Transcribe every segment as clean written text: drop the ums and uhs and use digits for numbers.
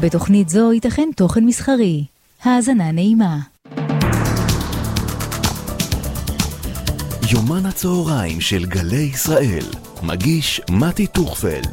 בתוכנית זו ייתכן תוכן מסחרי. האזנה נעימה. יומן הצהריים של גלי ישראל. מגיש מתי טוכפלד.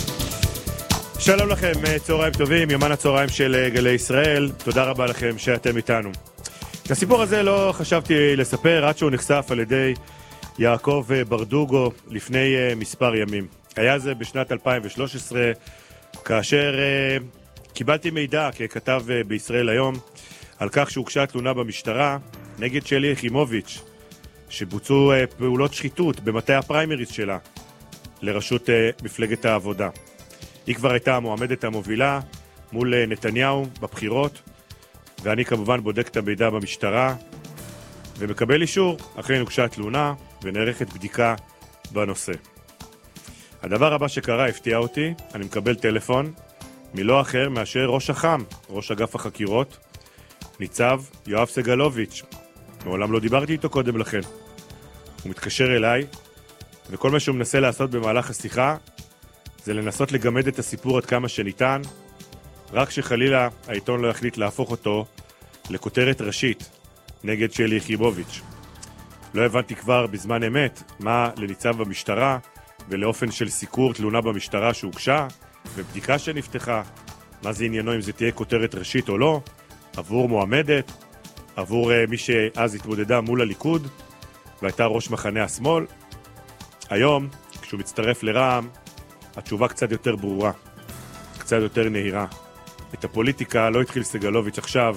שלום לכם, צהריים טובים, יומן הצהריים של גלי ישראל. תודה רבה לכם שאתם איתנו. את הסיפור הזה לא חשבתי לספר עד שהוא נחשף על ידי יעקב ברדוגו לפני מספר ימים. היה זה בשנת 2013, כאשר קיבלתי מידע ככתב בישראל היום על כך שהוגשה תלונה במשטרה נגד שלי יחימוביץ' שבוצעו פעולות שחיתות במטה הפריימריז שלה לראשות מפלגת העבודה. היא כבר הייתה המועמדת המובילה מול נתניהו בבחירות, ואני כמובן בודק את המידע במשטרה ומקבל אישור. אכן הוגשה תלונה ונערכת בדיקה בנושא. הדבר הבא שקרה הפתיע אותי. אני מקבל טלפון מלא אחר מאשר ראש אח"ם, ראש אגף החקירות, ניצב יואב סגלוביץ'. מעולם לא דיברתי איתו קודם לכן. הוא מתקשר אליי, וכל מה שהוא מנסה לעשות במהלך השיחה זה לנסות לגמד את הסיפור עד כמה שניתן, רק שחלילה העיתון לא יחליט להפוך אותו לכותרת ראשית נגד שלי יחימוביץ'. לא הבנתי כבר בזמן אמת מה לניצב במשטרה ולאופן של סיקור תלונה במשטרה שהוגשה ובדיקה שנפתחה, מה זה עניינו אם זה תהיה כותרת ראשית או לא, עבור מועמדת, עבור מי שאז התמודדה מול הליכוד והייתה ראש מחנה השמאל. היום, כשהוא מצטרף לרע"מ, התשובה קצת יותר ברורה, קצת יותר נהירה. את הפוליטיקה לא התחיל סגלוביץ' עכשיו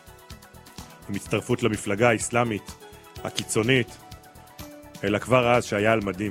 עם הצטרפות למפלגה האסלאמית הקיצונית, אלא כבר אז שהיה על מדים.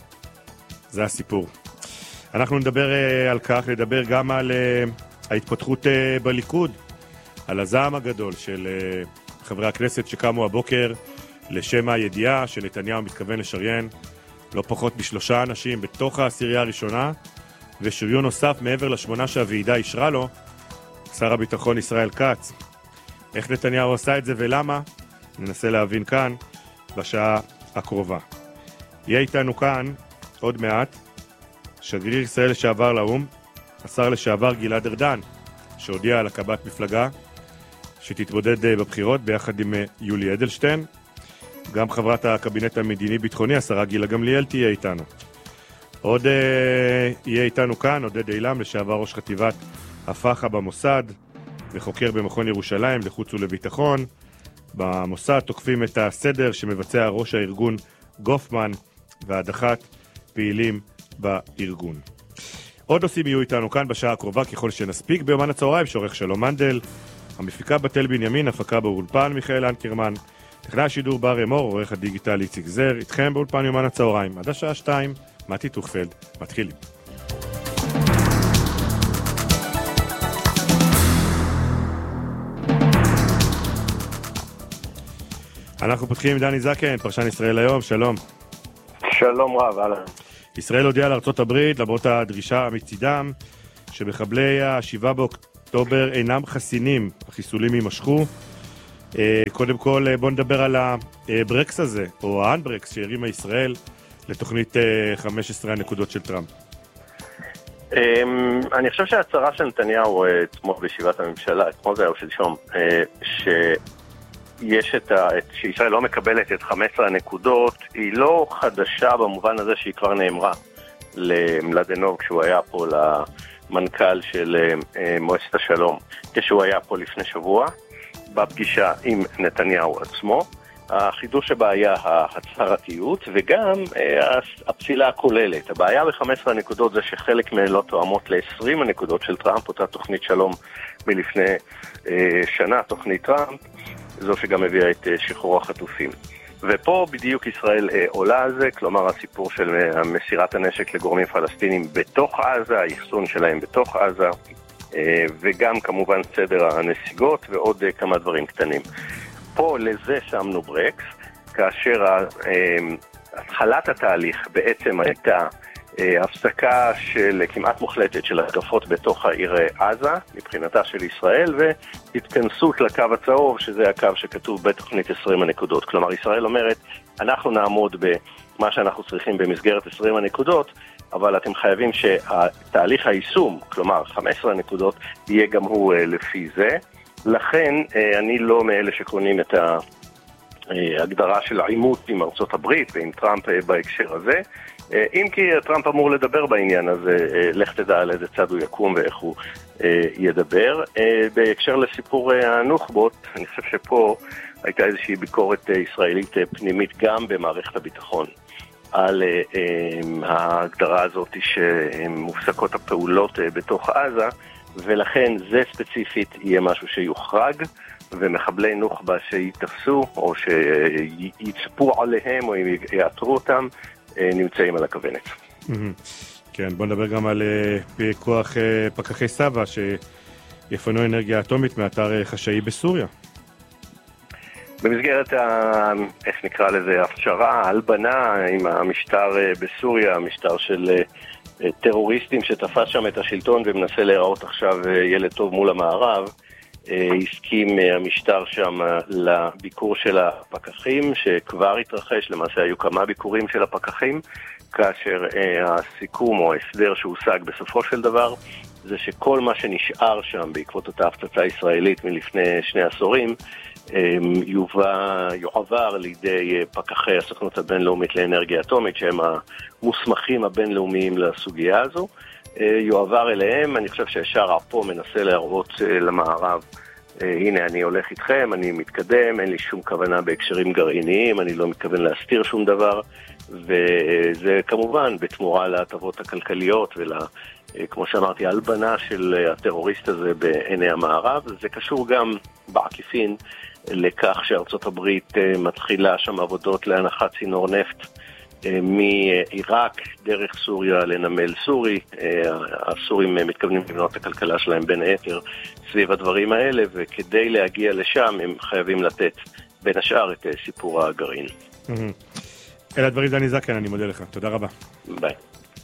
זה הסיפור. אנחנו נדבר על כך, נדבר גם על ההתפתחות בליכוד, על הזעם הגדול של חברי הכנסת שקמו הבוקר לשם הידיעה שנתניהו מתכוון לשריין לא פחות מ3 אנשים בתוך העשירייה הראשונה, ושריון נוסף מעבר ל8 שהוועידה אישרה לו, שר הביטחון ישראל כץ. איך נתניהו עשה את זה ולמה? ננסה להבין כאן בשעה הקרובה. יהיה איתנו כאן עוד מעט שגריר ישראל לשעבר לאום, השר לשעבר גלעד ארדן, שהודיע על הקמת מפלגה שתתמודד בבחירות ביחד עם יולי אדלשטיין. גם חברת הקבינט המדיני-ביטחוני, השרה גילה גמליאל, תהיה איתנו. עוד יהיה איתנו כאן עודד אילם, לשעבר ראש חטיבת הפחה במוסד, וחוקר במכון ירושלים לחוץ ולביטחון. במוסד תוקפים את הסדר שמבצע ראש הארגון גופמן והדחת פעילים בארגון. עוד נושאים יהיו איתנו כאן בשעה הקרובה ככל שנספיק. ביומן הצהריים שעורך שלום מנדל, המפיקה בתל בנימין, הפקה באולפן מיכאל אנקרמן, טכנאי השידור בר אמור, עורך הדיגיטל איציק זר, איתכם באולפן יומן הצהריים עד השעה 2. מתי טוכפלד, מתחילים. אנחנו פותחים עם דני זקן, פרשן ישראל היום. שלום. שלום רב, אהלן. ישראל הודיעה לארצות הברית, למרות הדרישה מצידם, שמחבלי ה7 באוקטובר אינם חסינים, החיסולים יימשכו. קודם כל בוא נדבר על הברקס הזה, או האנברקס שהרימה ישראל לתוכנית 15 הנקודות של טראמפ. אני חושב שההצהרה של נתניהו אתמול בישיבת הממשלה, אתמול זה היה שלשום, שישראל לא מקבלת את 15 הנקודות, היא לא חדשה במובן הזה שהיא כבר נאמרה למלדנוב כשהוא היה פה למנכ"ל של מועצת השלום, כשהוא היה פה לפני שבוע בפגישה עם נתניהו עצמו. החידוש שבה היה ההצהרתיות וגם הפסילה הכוללת. הבעיה ב-15 הנקודות זה שחלק מהן לא תואמות ל-20 הנקודות של טראמפ, אותה תוכנית שלום מלפני שנה, תוכנית טראמפ, זו שגם הביאה את שחרור החטופים. ופה בדיוק ישראל עולה על זה, כלומר הסיפור של מסירת הנשק לגורמים פלסטינים בתוך עזה, האחסון שלהם בתוך עזה, וגם כמובן סדר הנסיגות ועוד כמה דברים קטנים. פה לזה שמנו ברקס, כאשר התחלת התהליך בעצם הייתה הפסקה של כמעט מוחלטת של התקפות בתוך העיר עזה, מבחינתה של ישראל, והתכנסות לקו הצהוב, שזה הקו שכתוב בתוכנית 20 הנקודות. כלומר, ישראל אומרת, אנחנו נעמוד במה שאנחנו צריכים במסגרת 20 הנקודות, אבל אתם חייבים שהתהליך היישום, כלומר 15 נקודות, יהיה גם הוא לפי זה. לכן אני לא מאלה שקונים את ההגדרה של העימות עם ארצות הברית ועם טראמפ בהקשר הזה. אם כי טראמפ אמור לדבר בעניין הזה, לך תדע על איזה צד הוא יקום ואיך הוא ידבר. בהקשר לסיפור הנוח'בות, אני חושב שפה הייתה איזושהי ביקורת ישראלית פנימית גם במערכת הביטחון על ההגדרה הזאת שמופסקות הפעולות בתוך עזה, ולכן זה ספציפית יהיה משהו שיוחרג, ומחבלי נוח'בה שיתפסו או שיצפו עליהם או יאתרו אותם נמצאים על הכוונת. כן, בוא נדבר גם על פיקוח פקחי סבא שיפנו אנרגיה אטומית מאתר חשאי בסוריה. במסגרת איך נקרא לזה, הפשרה, הלבנה עם המשטר בסוריה, המשטר של טרוריסטים שתפס שם את השלטון ומנסה להיראות עכשיו ילד טוב מול המערב, הסכים המשטר שם לביקור של הפקחים שכבר התרחש, למעשה היו כמה ביקורים של הפקחים, כאשר הסיכום או ההסדר שהושג בסופו של דבר זה שכל מה שנשאר שם בעקבות אותה הפצצה ישראלית מלפני 2 עשורים יועבר לידי פקחי הסוכנות הבינלאומית לאנרגיה אטומית, שהם המוסמכים הבינלאומיים לסוגיה הזו, יועבר אליהם. אני חושב שישר פה מנסה להראות למערב, הנה אני הולך איתכם, אני מתקדם, אין לי שום כוונה בהקשרים גרעיניים, אני לא מתכוון להסתיר שום דבר, וזה כמובן בתמורה להטבות הכלכליות כמו שאמרתי, הלבנה של הטרוריסט הזה בעיני המערב. זה קשור גם בעקיפין לכך שארצות הברית מתחילה שם עבודות להנחת צינור נפט מעיראק דרך סוריה לנמל סורי. הסורים מתכוונים לבנות את הכלכלה שלהם בין היתר סביב הדברים האלה, וכדי להגיע לשם הם חייבים לתת בין השאר את סיפור הגרעין. אלה הדברים, דני זקן, אני מודה לך. תודה רבה. ביי.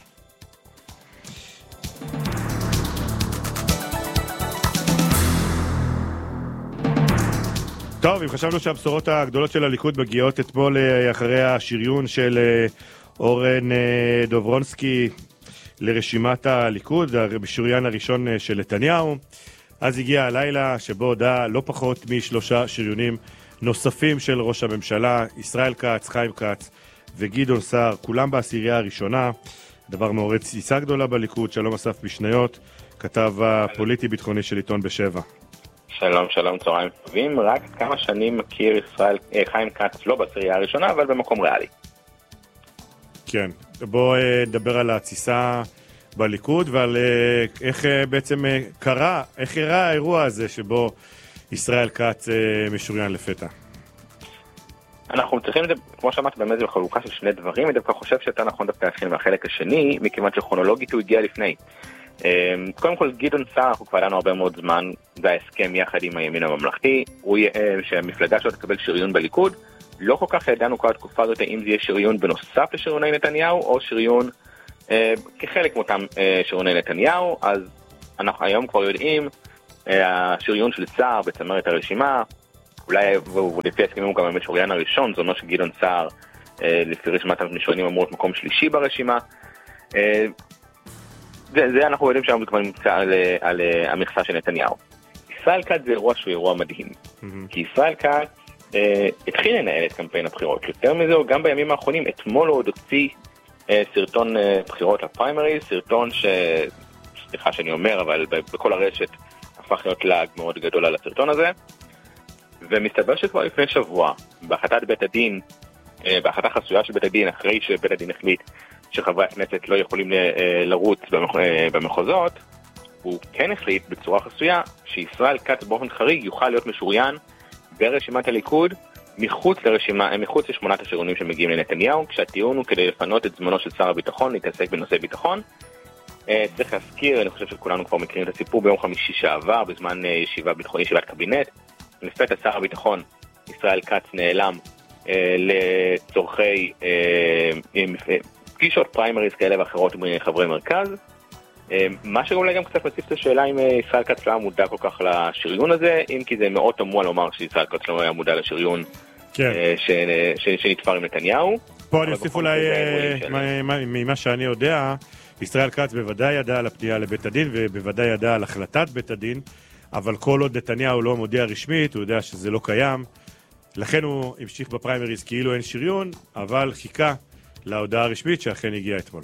טוב, אם חשבנו שהבשורות הגדולות של הליכוד מגיעות אתמול אחרי השריון של אורן דוברונסקי לרשימת הליכוד, בשוריין הראשון של נתניהו, אז הגיע הלילה שבו הודע לא פחות מ3 שריונים נוספים של ראש הממשלה, ישראל כץ, חיים כץ וגדעון סער, כולם בעשירייה הראשונה. דבר מעורר תסיסה גדולה בליכוד. שלום אסף בשניות, כתב הפוליטי ביטחוני של עיתון בשבע. שלום, שלום, צהריים טובים. רק כמה שנים מכיר חיים כץ לא בעשירייה הראשונה, אבל במקום ריאלי. כן, בואו נדבר על התסיסה בליכוד ועל איך בעצם קרה, איך אירע האירוע הזה שבו ישראל כץ משוריין לפתע. אנחנו צריכים את זה, כמו שאמרת, באמת בחלוקה של 2 דברים. אני דווקא חושב שאתה נכון דווקא להתחיל מהחלק השני, מכיוון שכרונולוגית הוא הגיע לפני. קודם כל, גדעון סער, אנחנו כבר ידענו הרבה מאוד זמן, זה ההסכם יחד עם הימין הממלכתי, שהמפלגה שלו תקבל שריון בליכוד. לא כל כך ידענו כל התקופה הזאת אם זה יהיה שריון בנוסף לשריוני נתניהו, או שריון כחלק מאותם שריוני נתניהו. אז אנחנו היום כבר יודעים, השריון של סער בצמרת הרשימה, אולי לפי הסכמים הוא גם המשוריין הראשון, זה אומר שגדעון סער לפי רשימת המשוריינים אמור את מקום שלישי ברשימה. זה אנחנו יודעים שהיום זה כבר נמצא על המכסה של נתניהו. ישראל כץ זה אירוע שהוא אירוע מדהים, כי ישראל כץ התחיל לנהל את קמפיין הבחירות. יותר מזה, גם בימים האחרונים, אתמול הוא עוד הוציא סרטון בחירות לפריימריז, סרטון סליחה שאני אומר, אבל בכל הרשת הפך להיות לעג מאוד גדול על הסרטון הזה. ומסתבר שכבר לפני שבוע, בהחלטת בית הדין, בהחלטה חסויה של בית הדין, אחרי שבית הדין החליט שחברי הכנסת לא יכולים לרוץ במחוזות, הוא כן החליט בצורה חסויה שישראל כץ באופן חריג יוכל להיות משוריין ברשימת הליכוד מחוץ ל8 השריונים שמגיעים לנתניהו, כשהטיעון הוא כדי לפנות את זמנו של שר הביטחון להתעסק בנושא ביטחון. צריך להזכיר, אני חושב שכולנו כבר מכירים את הסיפור, ביום חמישי שעבר, בזמן ישיבת קבינט, לפתע שר הביטחון ישראל כץ נעלם לצורכי פגישות פריימריז כאלה ואחרות עם חברי מרכז. מה שאולי גם קצת מציף את השאלה אם ישראל כץ לא היה מודע כל כך לשריון הזה, אם כי זה מאוד תמוה לומר שישראל כץ לא היה מודע לשריון שנתפר עם נתניהו. פה אני אוסיף אולי ממה שאני יודע, ישראל כץ בוודאי ידע על הפנייה לבית הדין, ובוודאי ידע על החלטת בית הדין, אבל כל עוד נתניהו לא מודיע רשמית, הוא יודע שזה לא קיים, לכן הוא המשיך בפריימריז כאילו אין שריון, אבל חיכה להודעה הרשמית שאכן הגיעה אתמול.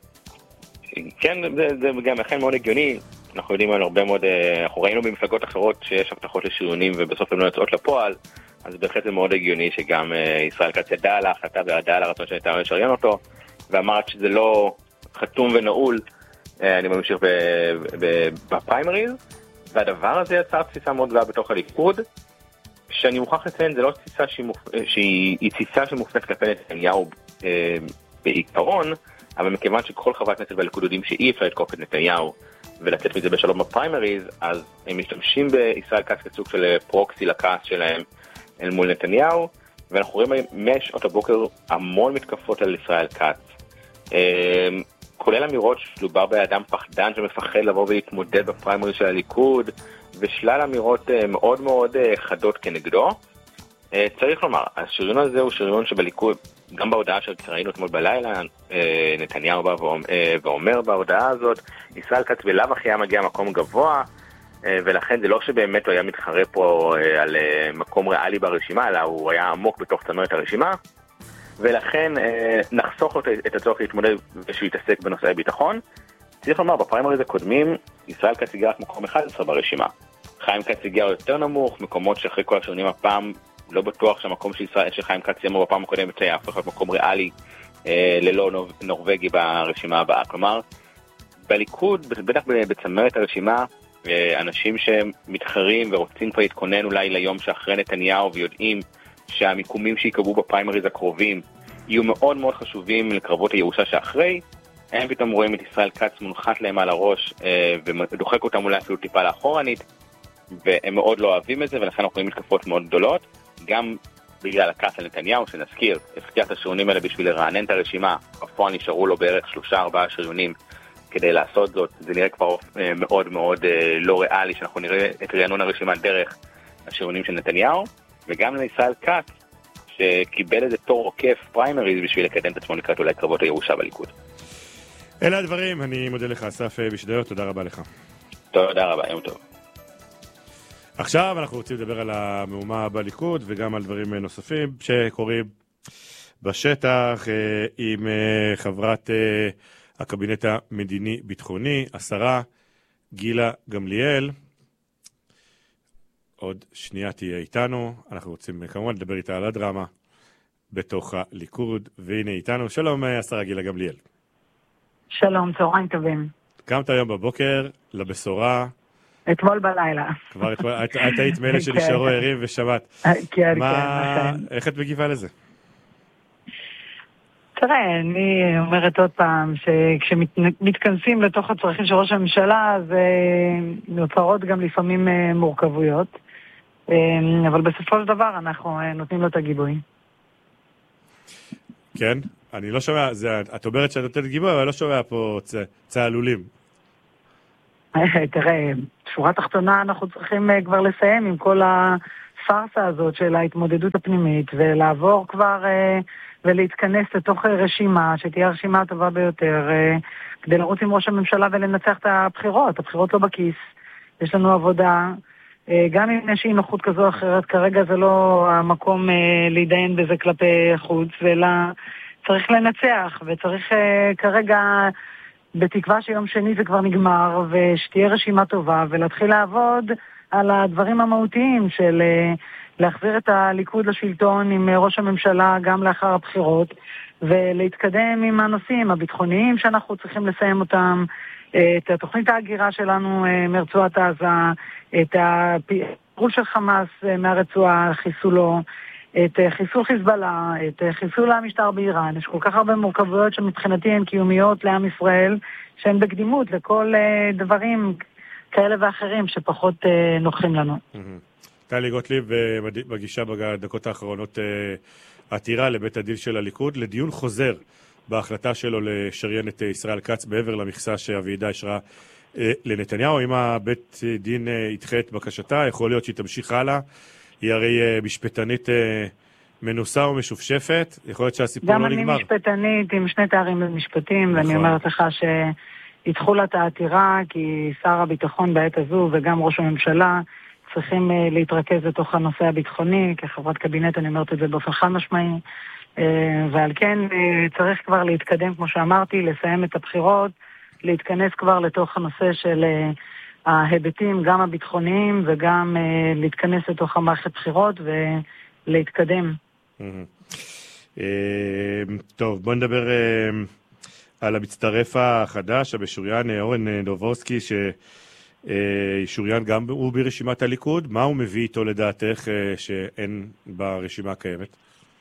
כן, זה גם אכן מאוד הגיוני. אנחנו יודעים על הרבה מאוד, אנחנו ראינו במפלגות אחרות שיש הבטחות לשריונים ובסוף הן לא יוצאות לפועל, אז בהחלט זה מאוד הגיוני שגם ישראל כץ ידע על ההחלטה וידע על הרצון שהייתה לשריין אותו, ואמרת שזה לא חתום ונעול, אני ממשיך בפריימריז, והדבר הזה יצר תסיסה מאוד גדולה בתוך הליכוד, שאני מוכרח לציין, זה לא תסיסה שהיא תסיסה שמופנית כלפי נתניהו בעיקרון, אבל מכיוון שכל חברי הכנסת בליכוד יודעים שאי אפשר לתקוף את נתניהו ולצאת מזה בשלום בפריימריז, אז הם משתמשים בישראל כץ כסוג של פרוקסי לכעס שלהם אל מול נתניהו, ואנחנו רואים משעות הבוקר המון מתקפות על ישראל כץ, כולל אמירות שדובר באדם פחדן שמפחד לבוא ולהתמודד בפריימריז של הליכוד, ושלל אמירות מאוד מאוד חדות כנגדו. צריך לומר, השריון הזה הוא שריון שבליכוד, גם בהודעה שראינו אתמול בלילה, נתניהו בא ואומר בהודעה הזאת, ישראל כץ בלאו הכי היה מגיע מקום גבוה, ולכן זה לא שבאמת הוא היה מתחרה פה על מקום ריאלי ברשימה, אלא הוא היה עמוק בתוך צנרת הרשימה, ולכן נחסוך לו את הצורך להתמודד ושהוא יתעסק בנושאי ביטחון. צריך לומר, בפריימריז הקודמים, ישראל כץ הגיע רק מקום 11 ברשימה. חיים כץ הגיע יותר נמוך, מקומות שאחרי כל השריונים הפעם, לא בטוח שהמקום של חיים כץ יאמר בפעם הקודמת היה הפך להיות מקום ריאלי ללא נורווגי ברשימה הבאה. כלומר, בליכוד, בטח בצמרת הרשימה, אנשים שמתחרים ורוצים כבר להתכונן אולי ליום שאחרי נתניהו ויודעים שהמיקומים שיקבעו בפריימריז הקרובים יהיו מאוד מאוד חשובים לקרבות הירושה שאחרי, הם פתאום רואים את ישראל כץ מונחת להם על הראש ודוחק אותם אולי אפילו טיפה לאחורנית, והם מאוד לא אוהבים את זה, ולכן אנחנו רואים מתקפות מאוד גדולות, גם בגלל הכעס על נתניהו, שנזכיר, הבטיח את השריונים האלה בשביל לרענן את הרשימה, בפועל נשארו לו בערך 3-4 שריונים כדי לעשות זאת. זה נראה כבר מאוד מאוד לא ריאלי, שאנחנו נראה את רענון הרשימה דרך השריונים של נתניהו, וגם לישראל כץ, שקיבל איזה תור עוקף פריימריז בשביל לקדם את עצמו לקראת אולי קרבות הירושה בליכוד. אלה הדברים, אני מודה לך, אסף בשדרות, תודה רבה לך. תודה רבה, יום טוב. עכשיו אנחנו רוצים לדבר על המהומה בליכוד וגם על דברים נוספים שקורים בשטח עם חברת הקבינט המדיני-ביטחוני, השרה גילה גמליאל. עוד שנייה תהיה איתנו, אנחנו רוצים כמובן לדבר איתה על הדרמה בתוך הליכוד, והנה איתנו. שלום השרה גילה גמליאל. שלום, צהריים טובים. קמת היום בבוקר לבשורה. אתמול בלילה. כבר אתמול, את היית מאלה שנשארו ערים ושבת. כן, כן, איך את מגיבה לזה? תראה, אני אומרת עוד פעם, שכשמתכנסים לתוך הצרכים של ראש הממשלה, אז נוצרות גם לפעמים מורכבויות, אבל בסופו של דבר אנחנו נותנים לו את הגיבוי. כן? אני לא שומע, את אומרת שאת נותנת גיבוי, אבל לא שומע פה צהלולים. תראה, שורה תחתונה אנחנו צריכים כבר לסיים עם כל הפרסה הזאת של ההתמודדות הפנימית, ולעבור כבר ולהתכנס לתוך רשימה, שתהיה הרשימה הטובה ביותר, כדי לרוץ עם ראש הממשלה ולנצח את הבחירות. הבחירות לא בכיס, יש לנו עבודה, גם אם יש נוחות כזו או אחרת, כרגע זה לא המקום להידיין בזה כלפי חוץ, אלא צריך לנצח, וצריך כרגע, בתקווה שיום שני זה כבר נגמר, ושתהיה רשימה טובה, ולהתחיל לעבוד על הדברים המהותיים של להחזיר את הליכוד לשלטון עם ראש הממשלה גם לאחר הבחירות, ולהתקדם עם הנושאים הביטחוניים שאנחנו צריכים לסיים אותם, את התוכנית ההגירה שלנו מרצועת עזה, את הפירול של חמאס מהרצועה, חיסולו, את חיסול חיזבאללה, את חיסול המשטר באיראן. יש כל כך הרבה מורכבויות שמבחינתי הן קיומיות לעם ישראל, שהן בקדימות לכל דברים כאלה ואחרים שפחות נוחים לנו. טלי גוטליב מגישה בדקות האחרונות עתירה לבית הדין של הליכוד לדיון חוזר בהחלטה שלו לשריין את ישראל כץ בעבר למכסה שהוועידה אישרה לנתניהו. אם הבית דין ידחה את בקשתה, יכול להיות שהיא תמשיך הלאה. היא הרי משפטנית מנוסה ומשופשפת, יכול להיות שהסיפור לא נגמר. גם אני משפטנית עם 2 תארים במשפטים, ואני אומרת לך שידחו לה את העתירה, כי שר הביטחון בעת הזו וגם ראש הממשלה צריכים להתרכז לתוך הנושא הביטחוני, כחברת קבינט אני אומרת את זה באופן חד משמעי, ועל כן צריך כבר להתקדם, כמו שאמרתי, לסיים את הבחירות, להתכנס כבר לתוך הנושא של ההיבטים, גם הביטחוניים, וגם להתכנס לתוך המערכת בחירות ולהתקדם. טוב, בוא נדבר על המצטרף החדש, המשוריין אורן דובורסקי, ששוריין גם הוא ברשימת הליכוד. מה הוא מביא איתו לדעתך שאין ברשימה הקיימת?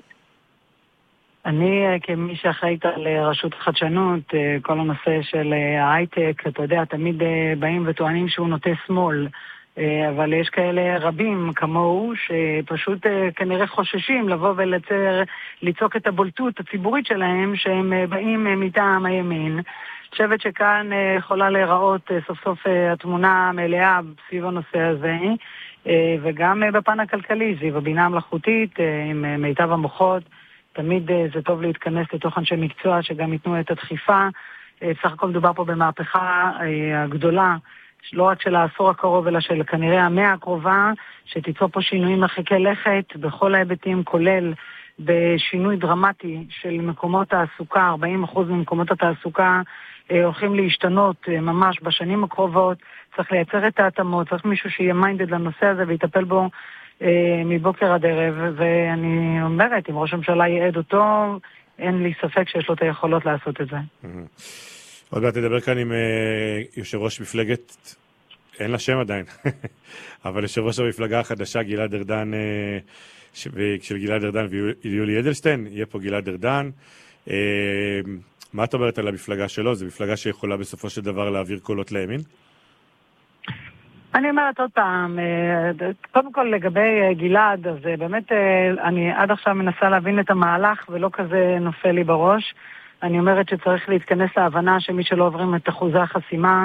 אני, כמי שאחראית על רשות החדשנות, כל הנושא של ההייטק, אתה יודע, תמיד באים וטוענים שהוא נוטה שמאל, אבל יש כאלה רבים כמוהו שפשוט כנראה חוששים לבוא וליצוק את הבולטות הציבורית שלהם שהם באים מטעם הימין. אני חושבת שכאן יכולה להיראות סוף סוף התמונה המלאה סביב הנושא הזה, וגם בפן הכלכלי, סביב הבינה המלאכותית עם מיטב המוחות. תמיד זה טוב להתכנס לתוך אנשי מקצוע שגם ייתנו את הדחיפה. בסך הכל מדובר פה במהפכה הגדולה, לא רק של העשור הקרוב, אלא של כנראה 100 הקרובה, שתיצור פה שינויים מרחיקי לכת בכל ההיבטים, כולל בשינוי דרמטי של מקומות תעסוקה. 40% ממקומות התעסוקה הולכים להשתנות ממש בשנים הקרובות. צריך לייצר את ההתאמות, צריך מישהו שיהיה מיינדד לנושא הזה ויטפל בו מבוקר עד ערב, ואני אומרת, אם ראש הממשלה יעד אותו, אין לי ספק שיש לו את היכולות לעשות את זה. עוד מעט תדבר כאן עם יושב ראש מפלגת, אין לה שם עדיין, אבל יושב ראש המפלגה החדשה, גלעד ארדן, של גלעד ארדן ויולי אדלשטיין, יהיה פה גלעד ארדן. מה את אומרת על המפלגה שלו? זו מפלגה שיכולה בסופו של דבר להעביר קולות לימין? אני אומרת עוד פעם, קודם כל לגבי גלעד, אז באמת אני עד עכשיו מנסה להבין את המהלך ולא כזה נופל לי בראש. אני אומרת שצריך להתכנס להבנה שמי שלא עוברים את אחוזי החסימה,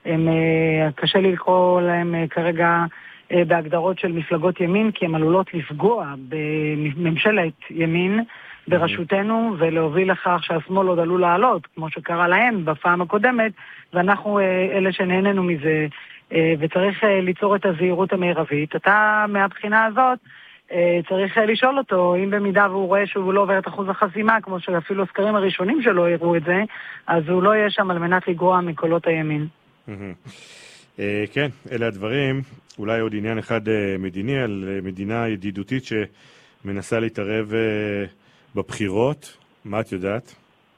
קשה לי לקרוא להם כרגע בהגדרות של מפלגות ימין, כי הן עלולות לפגוע בממשלת ימין בראשותנו ולהוביל לכך שהשמאל עוד עלול לעלות, כמו שקרה להם בפעם הקודמת, ואנחנו אלה שנהננו מזה, וצריך ליצור את הזהירות המערבית. אתה מהבחינה הזאת צריך לשאול אותו, אם במידה והוא רואה שהוא לא עובר את אחוז החסימה, כמו שאפילו הסקרים הראשונים שלו יראו את זה, אז הוא לא יהיה שם על מנת לגרוע מקולות הימין. כן, אלה הדברים. אולי עוד עניין אחד מדיני, על מדינה ידידותית שמנסה להתערב בבחירות. מה את יודעת?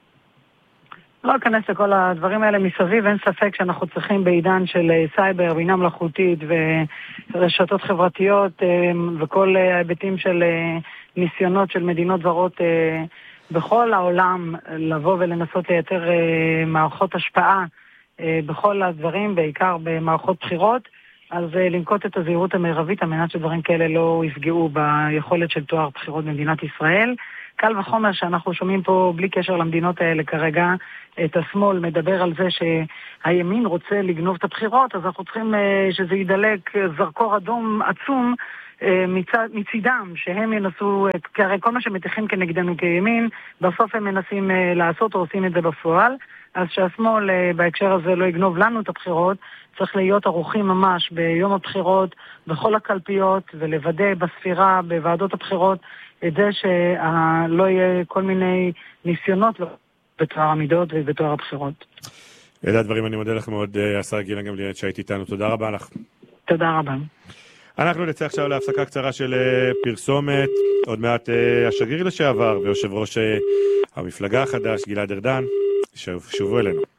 לא אכנס לכל הדברים האלה מסביב, אין ספק שאנחנו צריכים בעידן של סייבר, בינה מלאכותית ורשתות חברתיות וכל ההיבטים של ניסיונות של מדינות זרות בכל העולם לבוא ולנסות לייצר מערכות השפעה בכל הדברים, בעיקר במערכות בחירות, אז לנקוט את הזהירות המרבית על מנת שדברים כאלה לא יפגעו ביכולת של תואר בחירות במדינת ישראל. קל וחומר שאנחנו שומעים פה בלי קשר למדינות האלה כרגע, את השמאל מדבר על זה שהימין רוצה לגנוב את הבחירות, אז אנחנו צריכים שזה ידלק זרקור אדום עצום מצידם, שהם ינסו, כי הרי כל מה שמתיחים כנגדנו כימין, בסוף הם מנסים לעשות או עושים את זה בפועל, אז שהשמאל בהקשר הזה לא יגנוב לנו את הבחירות, צריך להיות ערוכים ממש ביום הבחירות, בכל הקלפיות, ולוודא בספירה, בוועדות הבחירות, את זה שלא יהיה כל מיני ניסיונות בתואר המידות ובתואר הבחירות. אלה הדברים, אני מודה לך מאוד, השר גילה גמליאל, שהיית איתנו. תודה רבה לך. תודה רבה. אנחנו נצא עכשיו להפסקה קצרה של פרסומת. עוד מעט השגריר לשעבר ויושב ראש המפלגה החדש, גלעד ארדן, שובו אלינו.